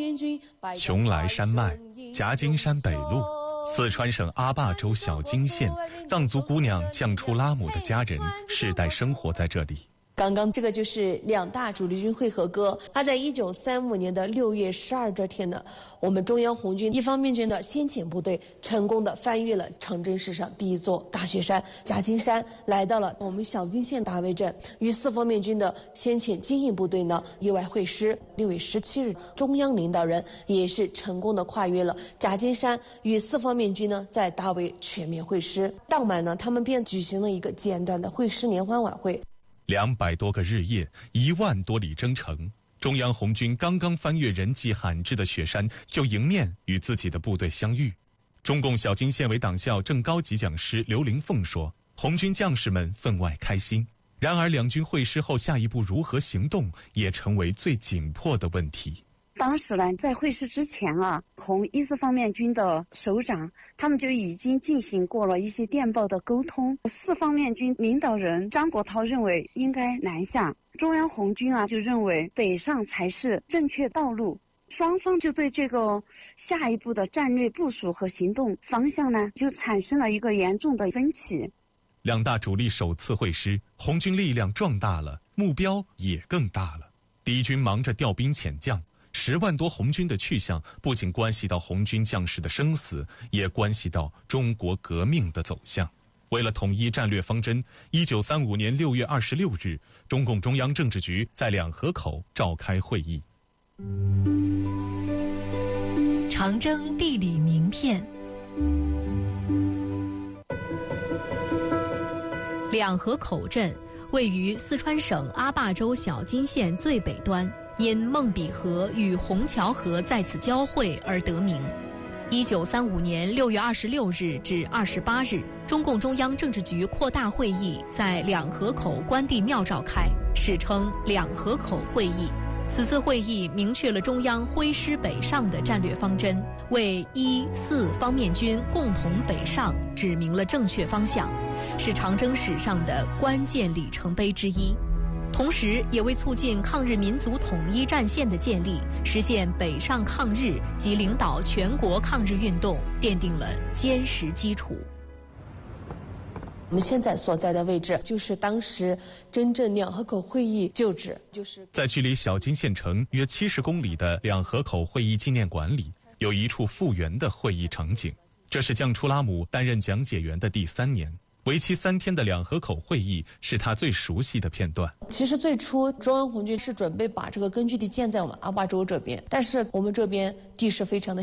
邛崃山脉、夹金山北麓，四川省阿坝州小金县，藏族姑娘降初拉姆的家人世代生活在这里。 刚刚这个就是两大主力军会合歌，他在1935年的6月12这天呢，我们中央红军一方面军的先遣部队成功的翻越了长征史上第一座大雪山夹金山，来到了我们小金县大围镇，与四方面军的先遣接应部队呢意外会师。6月17日，中央领导人也是成功的跨越了夹金山，与四方面军呢在大围全面会师。当晚呢，他们便举行了一个简短的会师联欢晚会。 200多个日夜，1万多里征程，中央红军刚刚翻越人迹罕至的雪山，就迎面与自己的部队相遇。中共小金县委党校正高级讲师刘玲凤说：“红军将士们分外开心。”然而，两军会师后下一步如何行动，也成为最紧迫的问题。 当时呢，在会师之前啊，红一四方面军的首长他们就已经进行过了一些电报的沟通。四方面军领导人张国焘认为应该南下，中央红军啊就认为北上才是正确道路。双方就对这个下一步的战略部署和行动方向呢，就产生了一个严重的分歧。 两大主力首次会师，红军力量壮大了，目标也更大了。敌军忙着调兵遣将，10万多红军的去向不仅关系到红军将士的生死，也关系到中国革命的走向。为了统一战略方针，1935年6月26日，中共中央政治局在两河口召开会议。 长征地理名片。两河口镇位于四川省阿坝州小金县最北端，因孟比河与虹桥河在此交汇而得名。1935年6月26日至28日，中共中央政治局扩大会议在两河口关帝庙召开，史称两河口会议。此次会议明确了中央挥师北上的战略方针，为一四方面军共同北上指明了正确方向，是长征史上的关键里程碑之一。同时也为促进抗日民族统一战线的建立，实现北上抗日及领导全国抗日运动奠定了坚实基础。 我们现在所在的位置就是当时真正两河口会议旧址， 在距离小金县城约70公里的两河口会议纪念馆里，有一处复原的会议场景。这是降初拉姆担任讲解员的第3年，为期3天的两河口会议是他最熟悉的片段。 其实最初中央红军是准备把这个根据地建在我们阿坝州这边，但是我们这边地势非常的